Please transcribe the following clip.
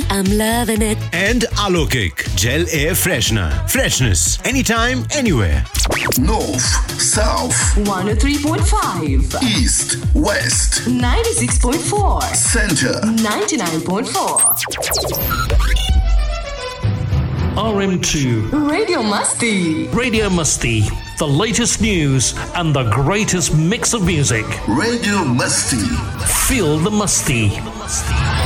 I'm loving it. And Alokik Gel Air Freshener. Freshness anytime, anywhere. North, South, 103.5, East, West, 96.4, Center, 99.4. RM2 Radio Masti. Radio Musty, the latest news and the greatest mix of music. Radio Musty. Feel the musty.